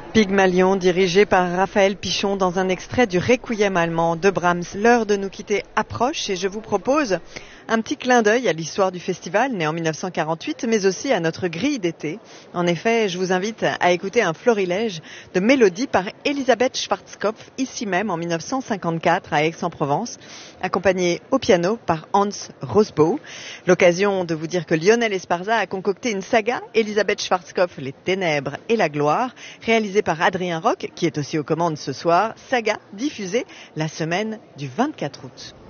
Pygmalion, dirigé par Raphaël Pichon dans un extrait du Requiem allemand de Brahms. L'heure de nous quitter approche et je vous propose un petit clin d'œil à l'histoire du festival, né en 1948, mais aussi à notre grille d'été. En effet, je vous invite à écouter un florilège de mélodies par Elisabeth Schwarzkopf, ici même en 1954 à Aix-en-Provence, accompagnée au piano par Hans Rosbaugh. L'occasion de vous dire que Lionel Esparza a concocté une saga, Elisabeth Schwarzkopf, Les Ténèbres et la Gloire, réalisée par Adrien Roch, qui est aussi aux commandes ce soir, saga diffusée la semaine du 24 août.